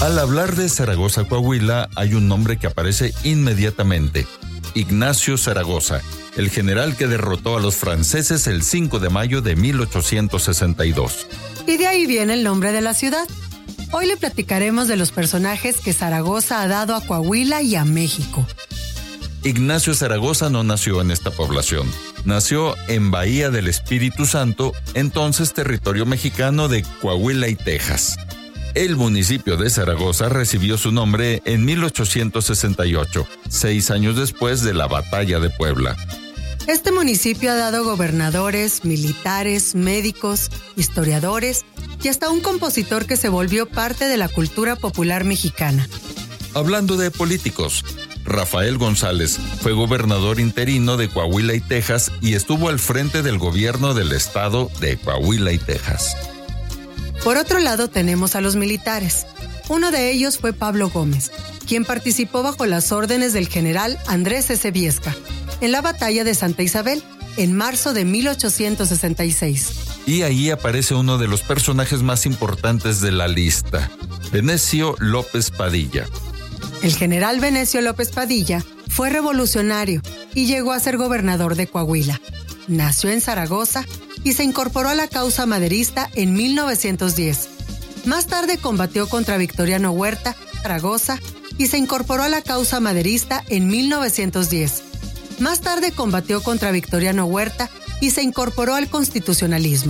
Al hablar de Zaragoza, Coahuila, hay un nombre que aparece inmediatamente: Ignacio Zaragoza, el general que derrotó a los franceses el 5 de mayo de 1862. Y de ahí viene el nombre de la ciudad. Hoy le platicaremos de los personajes que Zaragoza ha dado a Coahuila y a México. Ignacio Zaragoza no nació en esta población. Nació en Bahía del Espíritu Santo, entonces territorio mexicano de Coahuila y Texas. El municipio de Zaragoza recibió su nombre en 1868, 6 años después de la Batalla de Puebla. Este municipio ha dado gobernadores, militares, médicos, historiadores y hasta un compositor que se volvió parte de la cultura popular mexicana. Hablando de políticos, Rafael González fue gobernador interino de Coahuila y Texas y estuvo al frente del gobierno del estado de Coahuila y Texas. Por otro lado tenemos a los militares. Uno de ellos fue Pablo Gómez, quien participó bajo las órdenes del general Andrés S. Viesca en la batalla de Santa Isabel en marzo de 1866. Y ahí aparece uno de los personajes más importantes de la lista, Venecio López Padilla. El general Venecio López Padilla fue revolucionario y llegó a ser gobernador de Coahuila. Nació en Zaragoza y se incorporó a la causa maderista en 1910. Más tarde combatió contra Victoriano Huerta, Zaragoza, y se incorporó a la causa maderista en 1910. Más tarde combatió contra Victoriano Huerta y se incorporó al constitucionalismo.